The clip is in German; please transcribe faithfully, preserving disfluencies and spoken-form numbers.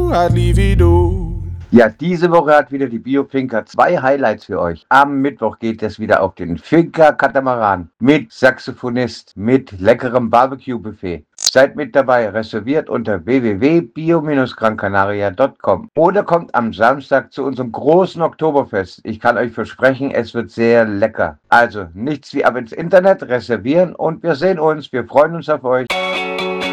you, I'd leave it all. Ja, diese Woche hat wieder die Biofinker zwei Highlights für euch. Am Mittwoch geht es wieder auf den Finker-Katamaran mit Saxophonist, mit leckerem Barbecue-Buffet. Seid mit dabei, reserviert unter w w w punkt bio Bindestrich gran canaria punkt com oder kommt am Samstag zu unserem großen Oktoberfest. Ich kann euch versprechen, es wird sehr lecker. Also nichts wie ab ins Internet, reservieren und wir sehen uns. Wir freuen uns auf euch.